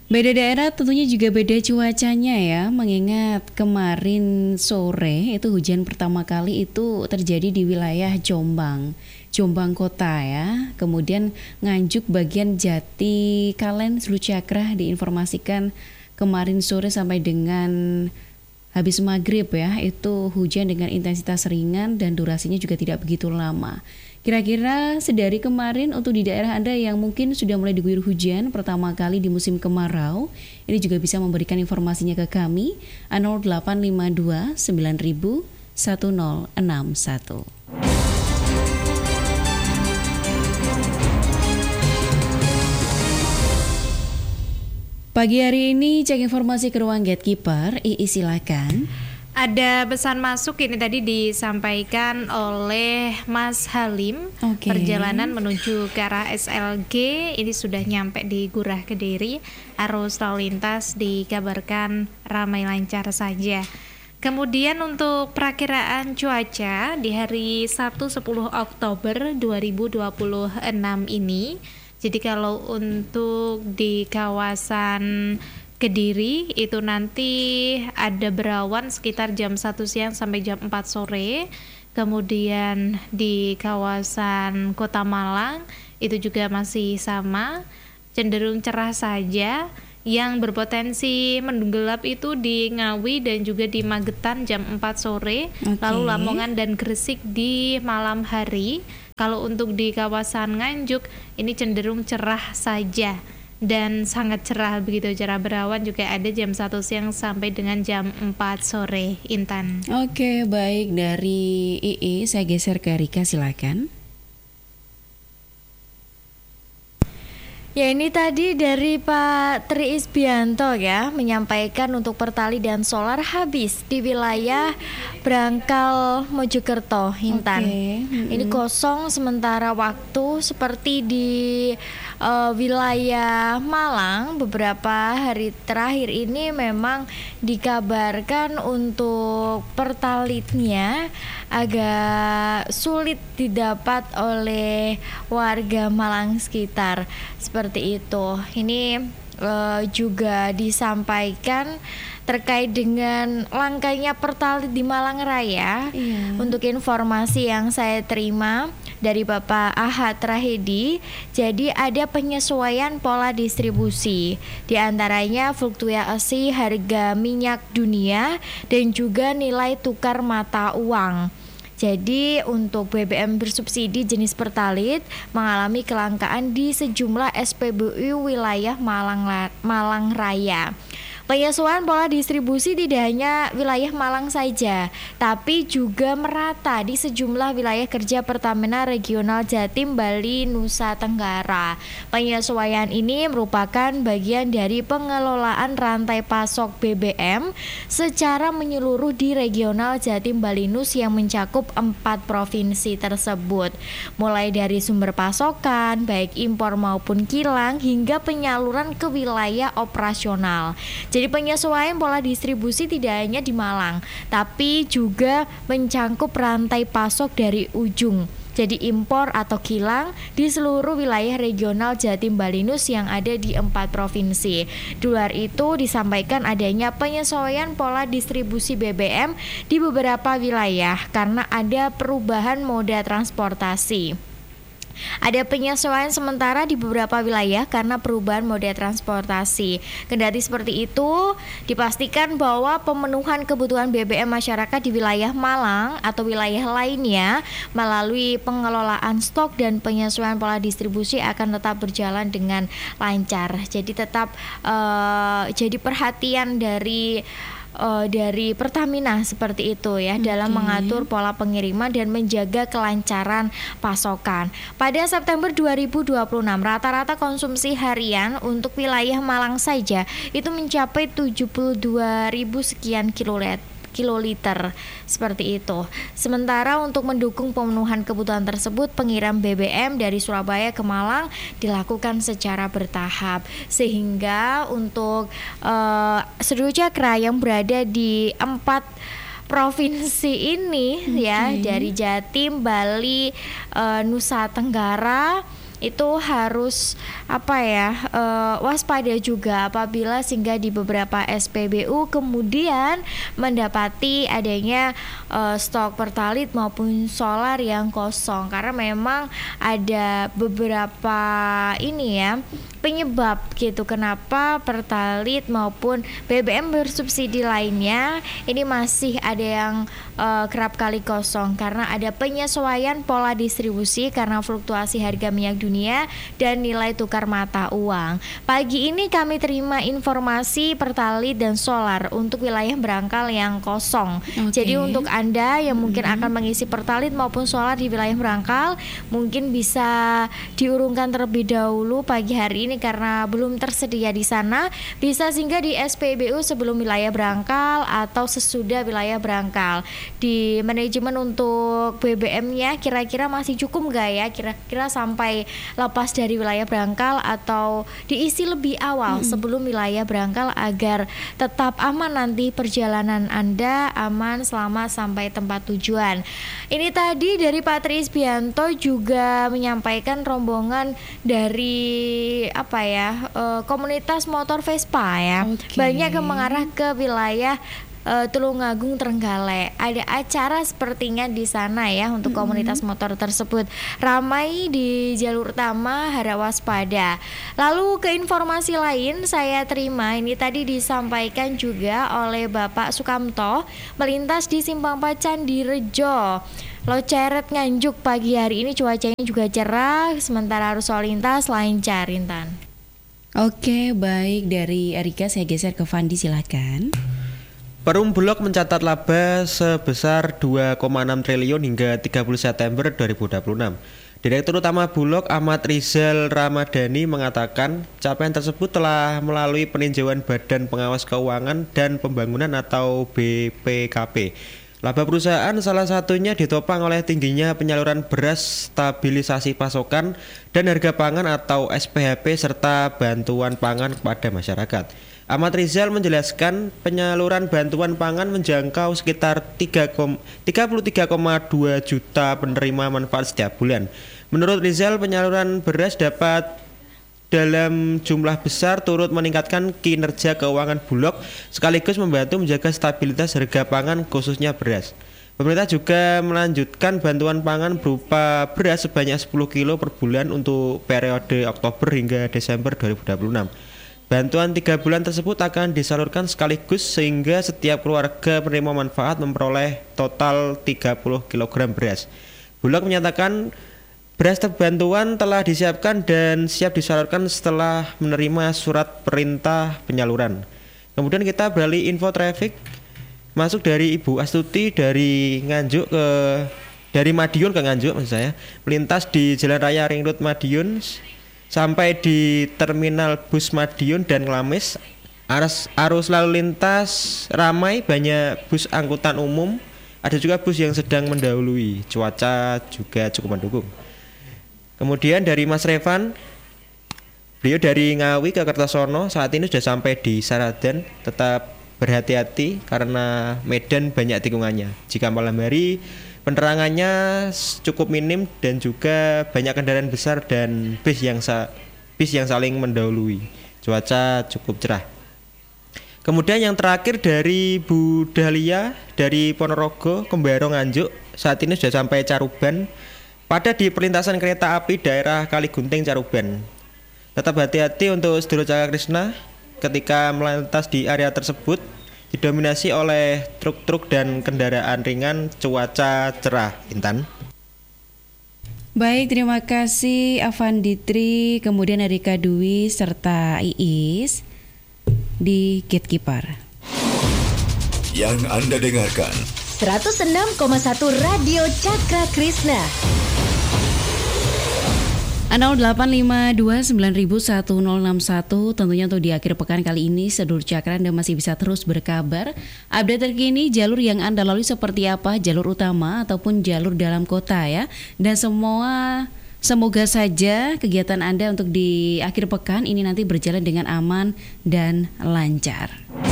Beda daerah tentunya juga beda cuacanya ya, mengingat kemarin sore itu hujan pertama kali itu terjadi di wilayah Jombang, Jombang kota ya. Kemudian Nganjuk bagian Jati Kalen Sulu Cakra diinformasikan kemarin sore sampai dengan habis maghrib ya, itu hujan dengan intensitas ringan dan durasinya juga tidak begitu lama. Kira-kira sedari kemarin untuk di daerah Anda yang mungkin sudah mulai diguyur hujan pertama kali di musim kemarau, ini juga bisa memberikan informasinya ke kami 0852 9000 1061. Pagi hari ini cek informasi ke ruang gatekeeper. Ii silakan. Ada pesan masuk ini tadi disampaikan oleh Mas Halim. Perjalanan menuju ke arah SLG ini sudah nyampe di Gurah Kediri. Arus lalu lintas dikabarkan ramai lancar saja. Kemudian untuk perakiraan cuaca di hari Sabtu 10 Oktober 2026 ini. Jadi kalau untuk di kawasan Kediri itu nanti ada berawan sekitar jam 1 siang sampai jam 4 sore. Kemudian di kawasan Kota Malang itu juga masih sama, cenderung cerah saja. Yang berpotensi menggelap itu di Ngawi dan juga di Magetan jam 4 sore. Lalu Lamongan dan Gresik di malam hari. Kalau untuk di kawasan Nganjuk ini cenderung cerah saja dan sangat cerah begitu, cerah berawan juga ada jam 1 siang sampai dengan jam 4 sore. Intan. Oke, baik, dari II saya geser ke Rika, silakan. Ya, ini tadi dari Pak Tri Isbianto ya, menyampaikan untuk pertali dan solar habis di wilayah Brangkal Mojokerto, Intan. Ini kosong sementara waktu seperti di wilayah Malang beberapa hari terakhir ini memang dikabarkan untuk pertalitnya agak sulit didapat oleh warga Malang sekitar. Seperti itu. Ini juga disampaikan terkait dengan langkanya pertalit di Malang Raya. Untuk informasi yang saya terima dari Bapak Ahad Rahedi, jadi ada penyesuaian pola distribusi, di antaranya fluktuasi harga minyak dunia dan juga nilai tukar mata uang. Jadi untuk BBM bersubsidi jenis pertalit mengalami kelangkaan di sejumlah SPBU wilayah Malang Raya. Penyesuaian pola distribusi tidak hanya wilayah Malang saja, tapi juga merata di sejumlah wilayah kerja Pertamina Regional Jatim, Bali, Nusa Tenggara. Penyesuaian ini merupakan bagian dari pengelolaan rantai pasok BBM secara menyeluruh di Regional Jatim, Bali, Nus yang mencakup 4 provinsi tersebut. Mulai dari sumber pasokan, baik impor maupun kilang, hingga penyaluran ke wilayah operasional. Jadi penyesuaian pola distribusi tidak hanya di Malang, tapi juga mencangkup rantai pasok dari ujung. Jadi impor atau kilang di seluruh wilayah regional Jatim, Bali, Nus yang ada di 4 provinsi. Di luar itu disampaikan adanya penyesuaian pola distribusi BBM di beberapa wilayah karena ada perubahan moda transportasi. Ada penyesuaian sementara di beberapa wilayah karena perubahan moda transportasi. Kendati seperti itu, dipastikan bahwa pemenuhan kebutuhan BBM masyarakat di wilayah Malang atau wilayah lainnya melalui pengelolaan stok dan penyesuaian pola distribusi akan tetap berjalan dengan lancar. Jadi tetap jadi perhatian dari Pertamina seperti itu ya, dalam mengatur pola pengiriman dan menjaga kelancaran pasokan. Pada September 2026 rata-rata konsumsi harian untuk wilayah Malang saja itu mencapai 72.000 sekian kiloliter seperti itu. Sementara untuk mendukung pemenuhan kebutuhan tersebut, pengiriman BBM dari Surabaya ke Malang dilakukan secara bertahap, sehingga untuk Sulu Cakra yang berada di 4 provinsi ini ya, dari Jatim, Bali, Nusa Tenggara itu harus waspada juga apabila singgah di beberapa SPBU kemudian mendapati adanya stok pertalit maupun solar yang kosong, karena memang ada beberapa penyebab gitu kenapa pertalit maupun BBM bersubsidi lainnya ini masih ada yang kerap kali kosong karena ada penyesuaian pola distribusi karena fluktuasi harga minyak dunia dan nilai tukar mata uang. Pagi ini kami terima informasi pertalit dan solar untuk wilayah Brangkal yang kosong. Jadi untuk Anda yang mungkin akan mengisi pertalit maupun solar di wilayah Brangkal, mungkin bisa diurungkan terlebih dahulu pagi hari ini karena belum tersedia di sana. Bisa singgah di SPBU sebelum wilayah Brangkal atau sesudah wilayah Brangkal. Di manajemen untuk BBM-nya kira-kira masih cukup nggak ya? Kira-kira sampai lepas dari wilayah Brangkal atau diisi lebih awal sebelum wilayah Brangkal agar tetap aman nanti perjalanan Anda aman selama sampai tempat tujuan. Ini tadi dari Pak Tri Isbianto juga menyampaikan rombongan dari komunitas motor Vespa ya. Banyak yang mengarah ke wilayah Tulungagung Trenggalek. Ada acara sepertinya di sana ya untuk komunitas motor tersebut. Ramai di jalur utama, harap waspada. Lalu ke informasi lain saya terima ini tadi disampaikan juga oleh Bapak Sukamto melintas di Simpang Pacan di Rejo. Loceret Nganjuk pagi hari ini cuacanya juga cerah sementara arus lalu lintas lancar, Intan. Oke, baik, dari Erika saya geser ke Fandi, silakan. Perum Bulog mencatat laba sebesar 2,6 triliun hingga 30 September 2026. Direktur Utama Bulog Ahmad Rizal Ramadhani mengatakan capaian tersebut telah melalui peninjauan Badan Pengawas Keuangan dan Pembangunan atau BPKP. Laba perusahaan salah satunya ditopang oleh tingginya penyaluran beras, stabilisasi pasokan, dan harga pangan atau SPHP serta bantuan pangan kepada masyarakat. Ahmad Rizal menjelaskan penyaluran bantuan pangan menjangkau sekitar 33,2 juta penerima manfaat setiap bulan. Menurut Rizal, penyaluran beras dapat dalam jumlah besar turut meningkatkan kinerja keuangan Bulog sekaligus membantu menjaga stabilitas harga pangan khususnya beras. Pemerintah juga melanjutkan bantuan pangan berupa beras sebanyak 10 kilo per bulan untuk periode Oktober hingga Desember 2026. Bantuan 3 bulan tersebut akan disalurkan sekaligus sehingga setiap keluarga penerima manfaat memperoleh total 30 kg beras. Bulog menyatakan beras bantuan telah disiapkan dan siap disalurkan setelah menerima surat perintah penyaluran. Kemudian kita beralih info traffic masuk dari Ibu Astuti dari Madiun ke Nganjuk maksud saya, melintas di Jalan Raya Ring Road Madiun sampai di Terminal Bus Madiun dan Klamis. Arus lalu lintas ramai, banyak bus angkutan umum, ada juga bus yang sedang mendahului. Cuaca juga cukup mendukung. Kemudian dari Mas Revan, beliau dari Ngawi ke Kertosono, saat ini sudah sampai di Saradan. Tetap berhati-hati karena medan banyak tikungannya. Jika malam hari penerangannya cukup minim dan juga banyak kendaraan besar dan bis yang saling mendahului. Cuaca cukup cerah. Kemudian yang terakhir dari Bu Dahlia dari Ponorogo Kembaro Nganjuk, saat ini sudah sampai Caruban. Pada di perlintasan kereta api daerah Kaligunting Caruban. Tetap hati-hati untuk sedulur Cakra-Krisna ketika melintas di area tersebut, didominasi oleh truk-truk dan kendaraan ringan. Cuaca cerah, Intan. Baik, terima kasih Avanditri, kemudian Erika Dwi serta Iis di Gatekeeper. Yang Anda dengarkan 106,1 Radio Cakra Krisna. 0852906161. Tentunya untuk di akhir pekan kali ini sedulur Cakra Anda masih bisa terus berkabar. Update terkini jalur yang Anda lalui seperti apa, jalur utama ataupun jalur dalam kota ya. Dan semoga saja kegiatan Anda untuk di akhir pekan ini nanti berjalan dengan aman dan lancar.